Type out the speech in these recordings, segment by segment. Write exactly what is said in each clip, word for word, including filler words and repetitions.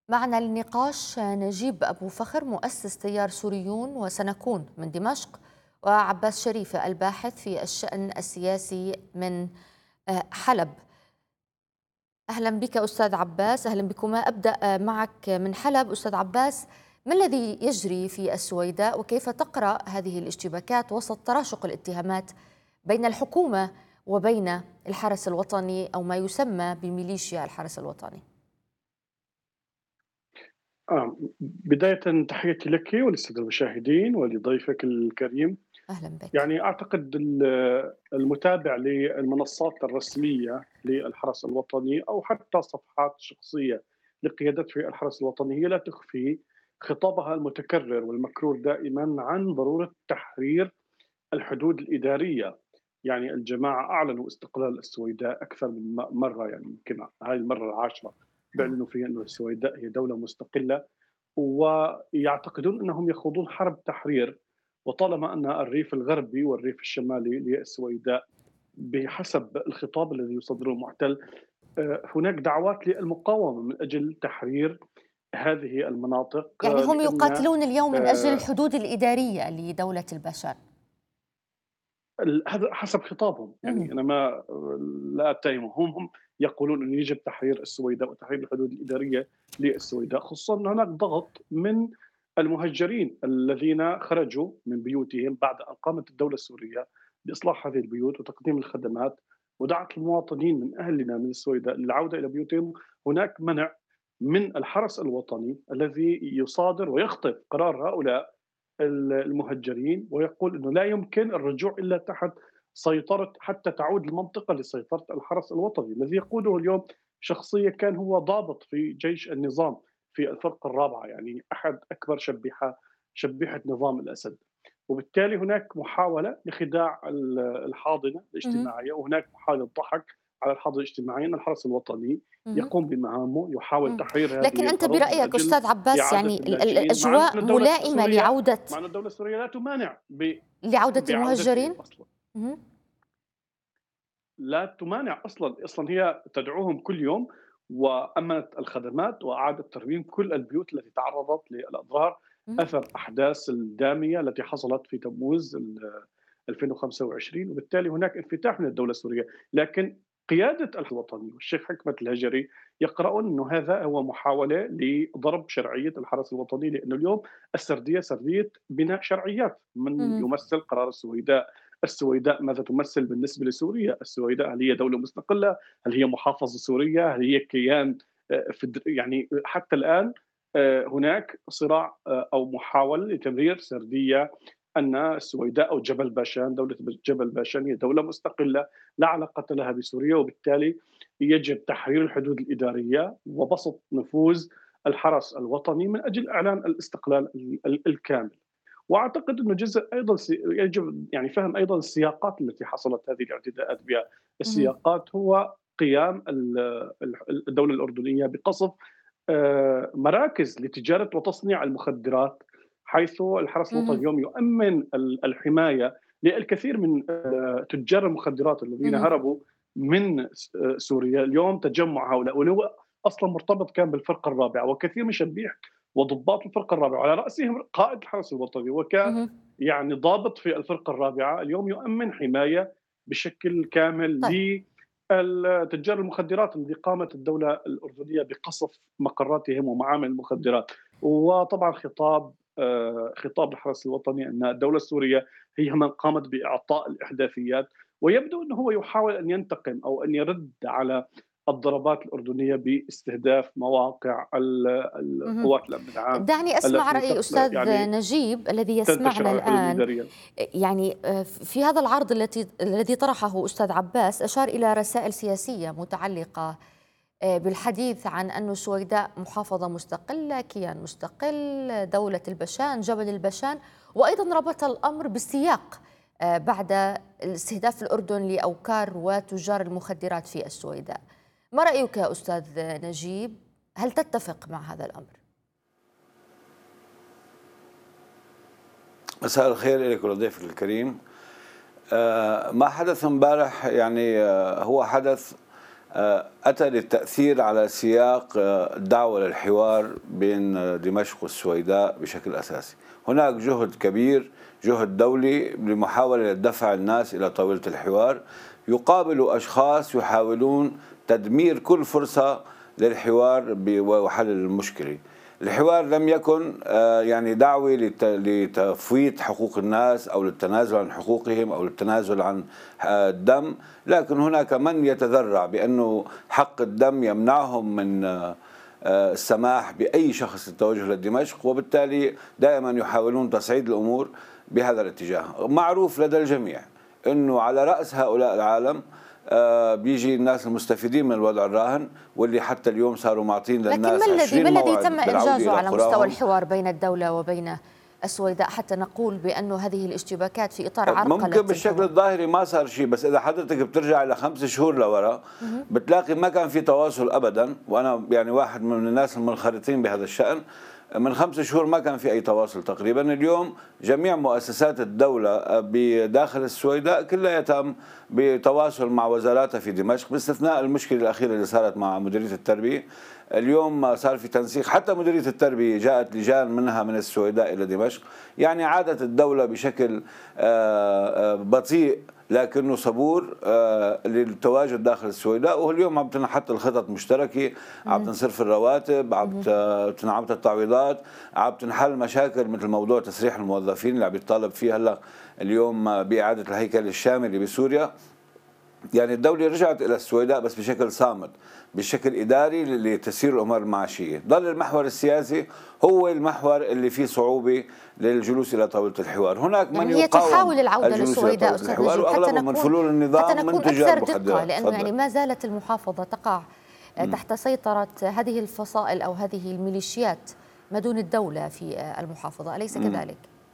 معنا للنقاش نجيب أبو فخر مؤسس تيار سوريون وسنكون من دمشق، وعباس شريفة الباحث في الشأن السياسي من حلب. أهلا بك أستاذ عباس، أهلا بكما. أبدأ معك من حلب أستاذ عباس، ما الذي يجري في السويداء وكيف تقرأ هذه الاشتباكات وسط تراشق الاتهامات بين الحكومة وبين الحرس الوطني أو ما يسمى بميليشيا الحرس الوطني؟ آه بداية تحياتي لك وللسادة المشاهدين ولضيفك الكريم. أهلا بك. يعني أعتقد ال- المتابع للمنصات الرسمية للحرس الوطني أو حتى صفحات شخصية لقيادات في الحرس الوطني هي لا تخفي خطابها المتكرر والمكرور دائما عن ضرورة تحرير الحدود الإدارية. يعني الجماعة أعلنوا استقلال السويداء أكثر من مرة، يعني يمكن هاي المرة العاشرة آه. بيعلنوا فيها أن السويداء هي دولة مستقلة، ويعتقدون انهم يخوضون حرب تحرير. وطالما ان الريف الغربي والريف الشمالي للسويداء بحسب الخطاب الذي يصدره المحتل، آه، هناك دعوات للمقاومه من اجل تحرير هذه المناطق، يعني آه، هم لان يقاتلون اليوم من أجل آه، الحدود الإدارية لدولة البشر. ال- هذا حسب خطابهم. مهم. يعني انا ما لا اتهمهم، هم هم يقولون انه يجب تحرير السويداء وتحرير الحدود الاداريه للسويداء، خصوصا ان هناك ضغط من المهجرين الذين خرجوا من بيوتهم بعد ان قامت الدوله السوريه باصلاح هذه البيوت وتقديم الخدمات، ودعت المواطنين من اهلنا من السويداء للعوده الى بيوتهم. هناك منع من الحرس الوطني الذي يصادر ويخطف قرار هؤلاء المهجرين، ويقول انه لا يمكن الرجوع الا تحت سيطره، حتى تعود المنطقه لسيطره الحرس الوطني الذي يقوده اليوم شخصيه كان هو ضابط في جيش النظام في الفرقه الرابعه، يعني احد اكبر شبيحه شبيحه نظام الاسد. وبالتالي هناك محاوله لخداع الحاضنه مهم. الاجتماعيه، وهناك محاوله ضحك على الحاضنه الاجتماعيه ان الحرس الوطني مهم. يقوم بمهامه، يحاول مم. تحرير لكن هذه أنت الأرض من برأيك أجل أستاذ عباس، إعادة يعني ال- ال- اللاجئين، مع أن الأجواء الدولة ملائمة السورية لعودة مع أن الدولة السورية لا تمانع ب- لعودة بعودتهم المهجرين؟ أصلا. مهم. لا تمانع أصلا، أصلا هي تدعوهم كل يوم وأمنت الخدمات وأعادت ترميم كل البيوت التي تعرضت للأضرار مهم. أثر أحداث الدامية التي حصلت في تموز ألفين وخمسة وعشرين. وبالتالي هناك انفتاح من الدولة السورية، لكن قيادة الحزب الوطني والشيخ حكمة الهجري يقرؤون أنه هذا هو محاولة لضرب شرعية الحرس الوطني، لأنه اليوم السردية سردية بناء شرعيات. من مهم. يمثل قرار السويداء؟ السويداء ماذا تمثل بالنسبة لسوريا؟ السويداء هل هي دولة مستقلة؟ هل هي محافظة سورية؟ هل هي كيان؟ آه، يعني حتى الآن آه، هناك صراع آه، أو محاولة لتمرير سردية أن السويداء أو جبل باشان، دولة جبل باشان هي دولة مستقلة لا علاقة لها بسوريا، وبالتالي يجب تحرير الحدود الإدارية وبسط نفوذ الحرس الوطني من أجل إعلان الاستقلال الكامل. واعتقد انه جزء ايضا يجب يعني فهم ايضا السياقات التي حصلت هذه الاعتداءات بها. مهم. السياقات هو قيام الدوله الاردنيه بقصف آه، مراكز لتجاره وتصنيع المخدرات، حيث الحرس الوطني مهم. اليوم يؤمن الحمايه للكثير من آه، تجار المخدرات الذين مهم. هربوا من آه، سوريا. اليوم تجمع هؤلاء، وهو اصلا مرتبط كان بالفرقه الرابعه، وكثير من شبيح وضباط الفرقه الرابعه على راسهم قائد الحرس الوطني وك مهم. يعني ضابط في الفرقه الرابعه، اليوم يؤمن حمايه بشكل كامل طيب. لتجار المخدرات الذي قامت الدوله الاردنيه بقصف مقراتهم ومعامل المخدرات. وطبعا خطاب آه، خطاب الحرس الوطني ان الدوله السوريه هي من قامت باعطاء الاحداثيات، ويبدو انه هو يحاول ان ينتقم او ان يرد على الضربات الأردنية باستهداف مواقع مهم. القوات الأمن العام دعني أسمع التي رأي أستاذ يعني نجيب الذي تنتشر يسمعنا على الحدود الآن. الإدارية. يعني آه، في هذا العرض التي الذي طرحه أستاذ عباس أشار إلى رسائل سياسية متعلقة آه، بالحديث عن أن السويداء محافظة مستقلة، كيان مستقل، دولة البشان، جبل البشان، وأيضا ربط الأمر بالسياق آه، بعد استهداف الأردن لأوكار وتجار المخدرات في السويداء. ما رأيك أستاذ نجيب؟ هل تتفق مع هذا الأمر؟ مساء الخير لك ولضيفك الكريم. آه، ما حدث امبارح يعني آه، هو حدث أتى للتأثير على سياق الدعوة للحوار بين دمشق والسويداء بشكل أساسي. هناك جهد كبير، جهد دولي لمحاولة دفع الناس إلى طاولة الحوار، يقابل أشخاص يحاولون تدمير كل فرصة للحوار وحل المشكلة. الحوار لم يكن يعني دعوة لتفويت حقوق الناس أو للتنازل عن حقوقهم أو للتنازل عن الدم، لكن هناك من يتذرع بأنه حق الدم يمنعهم من السماح بأي شخص للتوجه لدمشق، وبالتالي دائما يحاولون تصعيد الأمور بهذا الاتجاه. معروف لدى الجميع أنه على رأس هؤلاء العالم آه بيجي الناس المستفيدين من الوضع الراهن، واللي حتى اليوم صاروا معطين للناس لكن ما الذي ما الذي موعد تم بالعودة إنجازه إلى على قراهم. مستوى الحوار بين الدولة وبين السويداء حتى نقول بأنه هذه الاشتباكات في إطار عرقلة؟ ممكن بالشكل الظاهري ما صار شيء، بس إذا حضرتك بترجع إلى خمس شهور لورا بتلاقي ما كان في تواصل أبدا، وأنا يعني واحد من الناس المنخرطين بهذا الشأن. من خمس شهور ما كان في أي تواصل تقريبا. اليوم جميع مؤسسات الدولة بداخل السويداء كلها تم بتواصل مع وزاراتها في دمشق، باستثناء المشكلة الأخيرة اللي صارت مع مديرية التربية. اليوم صار في تنسيق، حتى مديرية التربية جاءت لجان منها من السويداء إلى دمشق. يعني عادت الدولة بشكل بطيء لكنه صبور للتواجد داخل السويداء، واليوم عم تنحط الخطط مشتركة، عم تنصرف الرواتب، عم تنعمت التعويضات، عم تنحل مشاكل مثل موضوع تسريح الموظفين اللي عم يتطالب فيه هلا اليوم بإعادة الهيكل الشامل بسوريا. يعني الدولة رجعت إلى السويداء بس بشكل صامت، بشكل إداري لتسيير الأمور المعاشية. ظل المحور السياسي هو المحور اللي فيه صعوبة للجلوس إلى طاولة الحوار. هناك من يعني هي يقاوم تحاول العودة للسويداء أستاذ نجيب حتى نكون, من فلول النظام حتى نكون من تجار أكثر دقة، لأنه فضل. يعني ما زالت المحافظة تقع م. تحت سيطرة هذه الفصائل أو هذه الميليشيات ما دون الدولة في المحافظة، أليس م. كذلك؟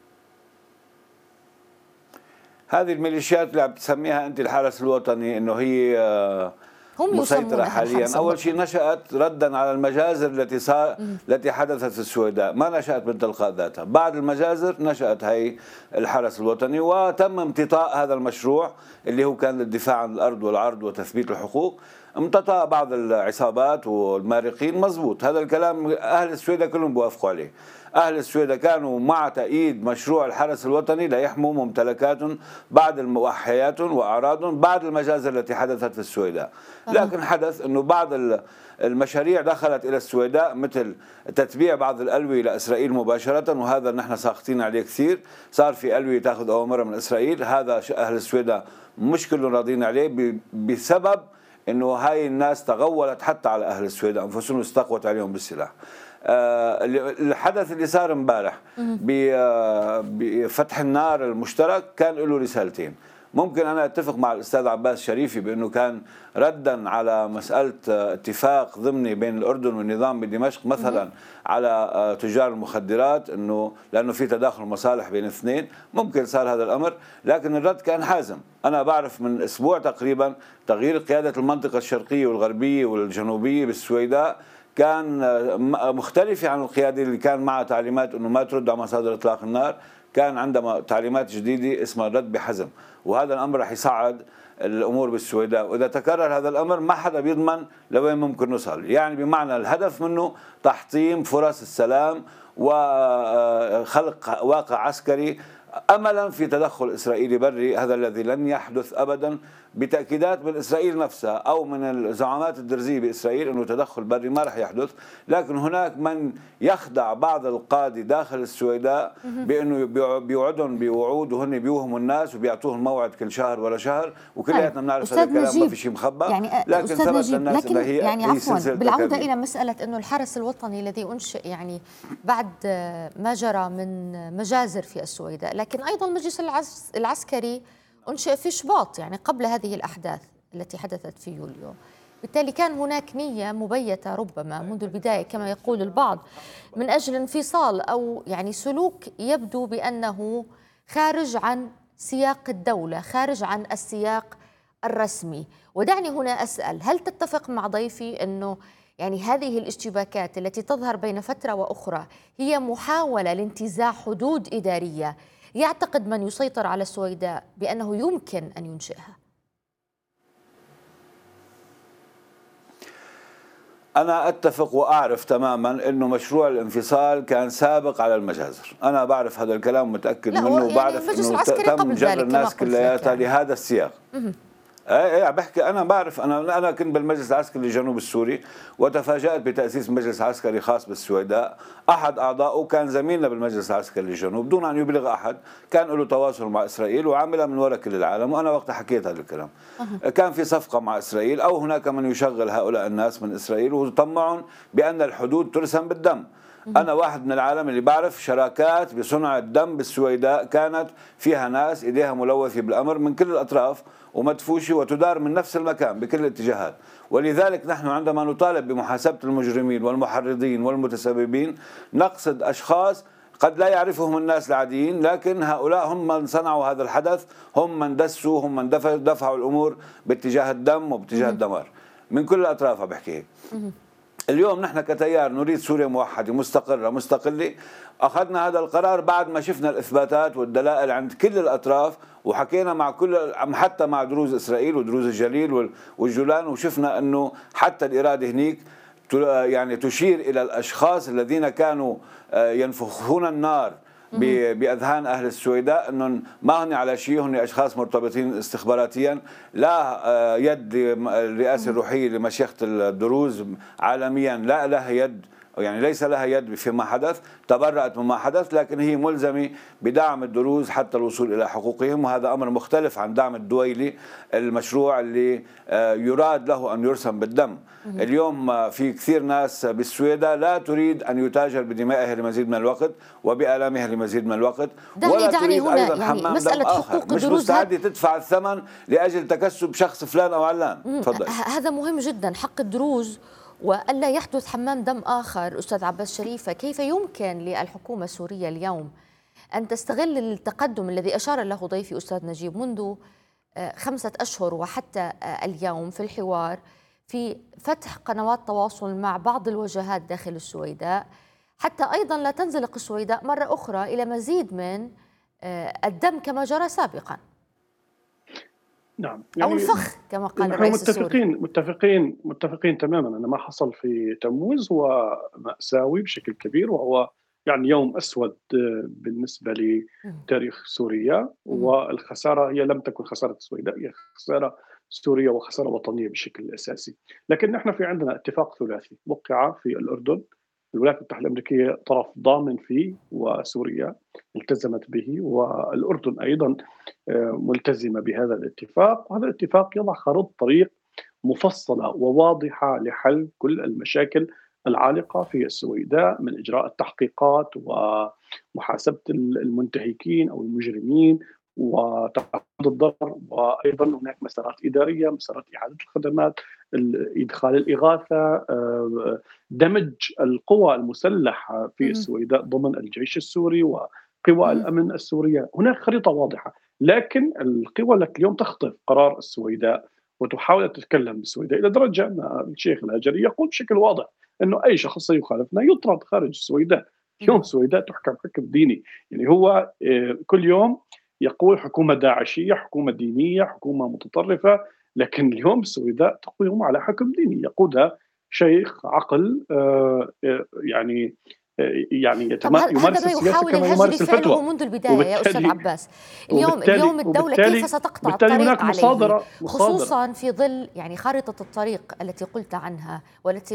هذه الميليشيات اللي عم تسميها أنت الحرس الوطني إنه هي هم مسيطرة حاليا. أول شيء نشأت ردا على المجازر التي صار التي حدثت في السويداء، ما نشأت من تلقاء ذاتها. بعد المجازر نشأت هي الحرس الوطني، وتم امتطاء هذا المشروع اللي هو كان للدفاع عن الأرض والعرض وتثبيت الحقوق. امتطأ بعض العصابات والمارقين، مزبوط هذا الكلام، أهل السويداء كلهم بوافقوا عليه. أهل السويداء كانوا مع تأييد مشروع الحرس الوطني ليحموا ممتلكاتهم بعد وحياتهم وأعراضهم بعد المجازر التي حدثت في السويداء. لكن حدث أنه بعض المشاريع دخلت إلى السويداء مثل تتبيع بعض الألوية لإسرائيل مباشرة، وهذا نحن ساخطين عليه كثير. صار في ألوية تأخذ أوامرها من إسرائيل، هذا أهل السويداء مش كلهم راضين عليه بسبب أنه هاي الناس تغولت حتى على أهل السويداء أنفسهم واستقوت عليهم بالسلاح. الحدث اللي صار امبارح بفتح النار المشترك كان له رسالتين. ممكن أنا أتفق مع الأستاذ عباس شريفي بأنه كان ردا على مسألة اتفاق ضمني بين الأردن والنظام بدمشق مثلا على تجار المخدرات، أنه لأنه في تداخل مصالح بين اثنين، ممكن صار هذا الأمر، لكن الرد كان حازم. أنا بعرف من أسبوع تقريبا تغيير قيادة المنطقة الشرقية والغربية والجنوبية بالسويداء كان مختلفة عن القيادة اللي كان معها تعليمات أنه ما ترد على مصادر إطلاق النار. كان عندما تعليمات جديدة اسمها الرد بحزم، وهذا الأمر رح يصعد الأمور بالسويداء. وإذا تكرر هذا الأمر ما حدا بيضمن لوين ممكن نوصل. يعني بمعنى الهدف منه تحطيم فرص السلام وخلق واقع عسكري أملا في تدخل إسرائيلي بري، هذا الذي لن يحدث أبدا بتأكيدات من إسرائيل نفسها أو من الزعامات الدرزية بإسرائيل أنه تدخل بري ما رح يحدث. لكن هناك من يخدع بعض القادة داخل السويداء بأنه بيوعدهم بوعود وهن بيوهموا الناس وبيعطوهم موعد كل شهر ولا شهر، وكلياتنا بنعرف هذا الكلام ما في شيء مخبى. يعني لكن ثبت للناس لكن هي يعني هي عفوا بالعودة إلى مسألة أنه الحرس الوطني الذي أنشئ يعني بعد ما جرى من مجازر في السويداء، لكن أيضا المجلس العسكري أنشئ في شباط يعني قبل هذه الأحداث التي حدثت في يوليو. بالتالي كان هناك نية مبيتة ربما منذ البداية كما يقول البعض من أجل انفصال أو يعني سلوك يبدو بأنه خارج عن سياق الدولة، خارج عن السياق الرسمي. ودعني هنا أسأل، هل تتفق مع ضيفي أنه يعني هذه الاشتباكات التي تظهر بين فترة وأخرى هي محاولة لانتزاع حدود إدارية يعتقد من يسيطر على السويداء بأنه يمكن أن ينشئها؟ أنا أتفق وأعرف تماما أنه مشروع الانفصال كان سابق على المجازر. أنا بعرف هذا الكلام، متأكد منه، وبعرف يعني أنه تم جر الناس كلياتها يعني. لهذا السياق. ايه بحكي انا بعرف، انا انا كنت بالمجلس العسكري الجنوب السوري وتفاجأت بتأسيس مجلس عسكري خاص بالسويداء. احد اعضائه كان زميلنا بالمجلس العسكري الجنوب دون ان يبلغ احد، كان له تواصل مع اسرائيل وعاملها من وراء كل العالم، وانا وقتها حكيت هذا الكلام. أه. كان في صفقه مع اسرائيل او هناك من يشغل هؤلاء الناس من اسرائيل ويطمعهم بان الحدود ترسم بالدم. أنا واحد من العالم اللي بعرف شراكات بصنع الدم بالسويداء كانت فيها ناس إيديها ملوثة بالأمر من كل الأطراف ومدفوشة وتدار من نفس المكان بكل الاتجاهات. ولذلك نحن عندما نطالب بمحاسبة المجرمين والمحرضين والمتسببين نقصد أشخاص قد لا يعرفهم الناس العاديين، لكن هؤلاء هم من صنعوا هذا الحدث، هم من دسوا، هم من دفعوا الأمور باتجاه الدم وباتجاه الدمار من كل الأطراف. بحكي هيك. اليوم نحن كتيار نريد سوريا موحدة مستقرة مستقلة. أخذنا هذا القرار بعد ما شفنا الإثباتات والدلائل عند كل الأطراف، وحكينا مع كل حتى مع دروز إسرائيل ودروز الجليل والجولان، وشفنا أنه حتى الإرادة هنيك يعني تشير إلى الأشخاص الذين كانوا ينفخون النار بأذهان أهل السويداء أنهم ما هن على شيء، هن أشخاص مرتبطين استخباراتيا. لا يد الرئاسة الروحية لمشيخة الدروز عالميا لا لها يد، يعني ليس لها يد فيما حدث، تبرأت مما حدث، لكن هي ملزمة بدعم الدروز حتى الوصول إلى حقوقهم، وهذا أمر مختلف عن دعم الدويلي المشروع اللي يراد له أن يرسم بالدم. اليوم في كثير ناس بالسويداء لا تريد أن يتاجر بدمائها لمزيد من الوقت وبآلامها لمزيد من الوقت، ولا تريد هنا أيضا يعني حمام مسألة دم حقوق آخر، مش الدروز مستعدة تدفع الثمن لأجل تكسب شخص فلان أو علان. تفضل. هذا مهم جدا، حق الدروز وألا يحدث حمام دم آخر. أستاذ عباس شريفة، كيف يمكن للحكومة السورية اليوم أن تستغل التقدم الذي أشار له ضيفي أستاذ نجيب منذ خمسة أشهر وحتى اليوم في الحوار في فتح قنوات تواصل مع بعض الوجهات داخل السويداء، حتى أيضا لا تنزلق السويداء مرة أخرى إلى مزيد من الدم كما جرى سابقا؟ نعم، يعني أو الفخ كما قال الرئيس متفقين السوري. متفقين متفقين تماما أن ما حصل في تموز هو مأساوي بشكل كبير، وهو يعني يوم أسود بالنسبة لتاريخ سوريا، والخسارة هي لم تكن خسارة السويداء، هي خسارة سوريا وخسارة وطنية بشكل أساسي. لكن نحن في عندنا اتفاق ثلاثي وقع في الأردن، الولايات المتحدة الأمريكية طرف ضامن فيه وسوريا التزمت به، والأردن أيضا ملتزمة بهذا الاتفاق، وهذا الاتفاق يضع خريطة طريق مفصلة وواضحة لحل كل المشاكل العالقة في السويداء، من إجراء التحقيقات ومحاسبة المنتهكين أو المجرمين وتعرض الضرر، وأيضا هناك مسارات إدارية، مسارات إعادة الخدمات، إدخال الإغاثة، دمج القوى المسلحة في السويداء ضمن الجيش السوري وقوى الأمن السورية. هناك خريطة واضحة، لكن القوى التي اليوم تخطف قرار السويداء وتحاول أن تتكلم بالسويداء إلى درجة أن الشيخ الهجري يقول بشكل واضح أنه أي شخص يخالفنا يطرد خارج السويداء. اليوم السويداء تحكم حكم ديني، يعني هو كل يوم يقول حكومة داعشية، حكومة دينية، حكومة متطرفة، لكن اليوم السويداء تقوم على حكم ديني يقودها شيخ عقل يعني يعني يمارس السياسة كما يمارس الفتوى منذ البداية يا أستاذ عباس. اليوم اليوم الدولة كيف ستقطع الطريق عليه، خصوصا في ظل يعني خارطة الطريق التي قلت عنها والتي